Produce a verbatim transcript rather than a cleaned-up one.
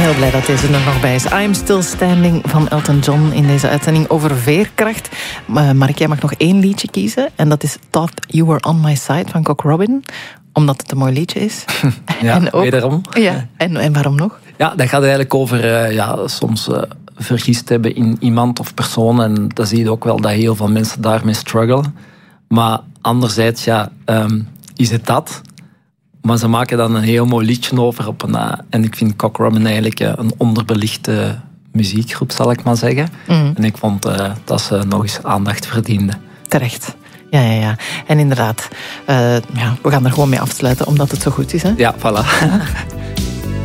heel blij dat deze er nog bij is. I'm Still Standing van Elton John in deze uitzending over veerkracht. Uh, Mark, jij mag nog één liedje kiezen. En dat is Thought You Were On My Side van Cock Robin. Omdat het een mooi liedje is. Ja, en ook, wederom. Ja, en, en waarom nog? Ja, dat gaat eigenlijk over uh, ja, soms uh, vergist hebben in iemand of persoon. En dan zie je ook wel dat heel veel mensen daarmee struggelen. Maar anderzijds, ja, um, is het dat... Maar ze maken dan een heel mooi liedje over. Op een, uh, en ik vind Cock Robin eigenlijk uh, een onderbelichte muziekgroep, zal ik maar zeggen. Mm. En ik vond uh, dat ze nog eens aandacht verdienden. Terecht. Ja, ja, ja. En inderdaad, uh, ja, we gaan er gewoon mee afsluiten, omdat het zo goed is. Hè? Ja, voilà.